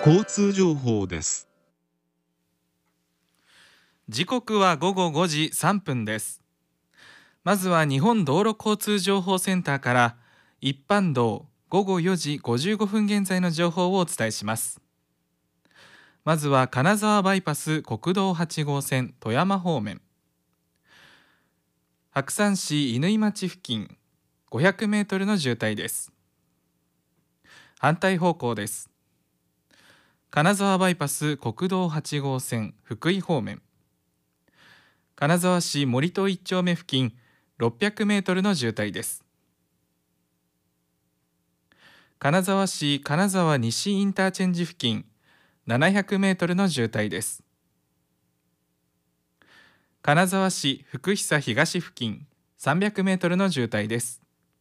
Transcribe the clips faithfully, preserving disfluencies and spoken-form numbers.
交通情報です。 時刻はごごごじさんぷんです。まずは日本道路交通情報センターから一般道ごごよじごじゅうごふん現在の情報をお伝えします。まずは金沢バイパス国道はちごうせん富山方面、白山市乾町付近ごひゃくメートルの渋滞です。反対方向です。金沢バイパス国道はちごうせん福井方面、金沢市森戸いっ丁目付近ろっぴゃくメートルの渋滞です。金沢市金沢西インターチェンジ付近ななひゃくメートルの渋滞です。金沢市福久東付近さんびゃくメートルの渋滞です。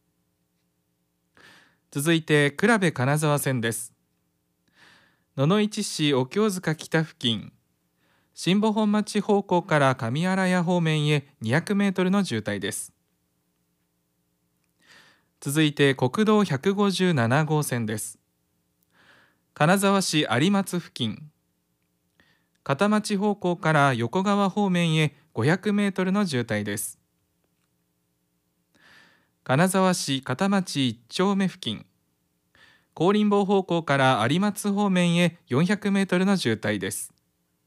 続いて倉部金沢線です。野々市市お京塚北付近、新保本町方向から上新谷方面へにひゃくメートルの渋滞です。続いて国道ひゃくごじゅうななごうせんです。金沢市有松付近、片町方向から横川方面へごひゃくメートルの渋滞です。金沢市片町いっ丁目付近、高林坊方向から有松方面へよんひゃくメートルの渋滞です。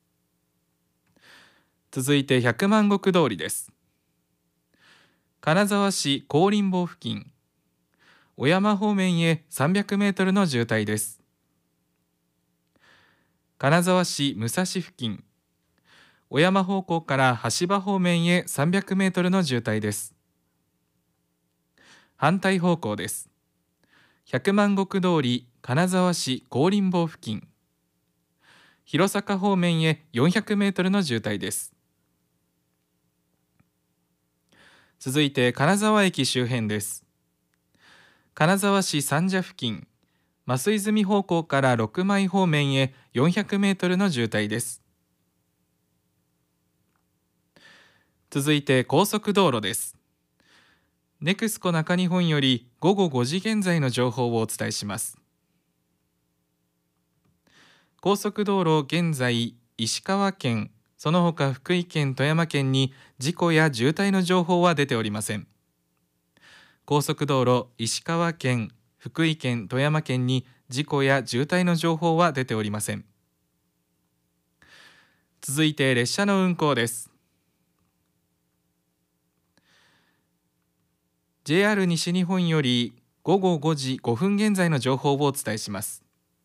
続いて百万石通りです。金沢市高林坊付近、小山方面へさんびゃくメートルの渋滞です。金沢市武蔵付近、小山方向から橋場方面へさんびゃくメートルの渋滞です。反対方向です。百万石通り金沢市高林坊付近、弘坂方面へよんひゃくメートルの渋滞です。続いて金沢駅周辺です。金沢市三社付近、増泉方向から六枚方面へよんひゃくメートルの渋滞です。続いて高速道路です。ネクスコ中日本よりごごごじ現在の情報をお伝えします。高速道路現在、石川県、その他福井県、富山県に事故や渋滞の情報は出ておりません。高速道路石川県、福井県、富山県に事故や渋滞の情報は出ておりません。続いて列車の運行です。ジェイアール 西日本よりごごごじごふん現在の情報をお伝えします。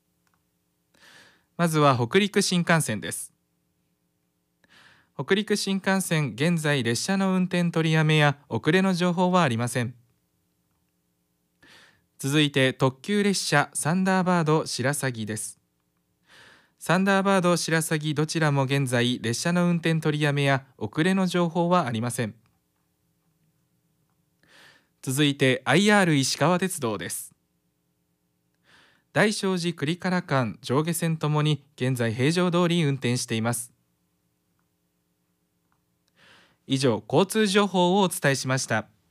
まずは北陸新幹線です。北陸新幹線、現在列車の運転取りやめや遅れの情報はありません。続いて特急列車サンダーバード白鷺です。サンダーバード白鷺どちらも現在列車の運転取りやめや遅れの情報はありません。続いて アイアール 石川鉄道です。大聖寺栗唐間上下線ともに現在平常通り運転しています。以上、交通情報をお伝えしました。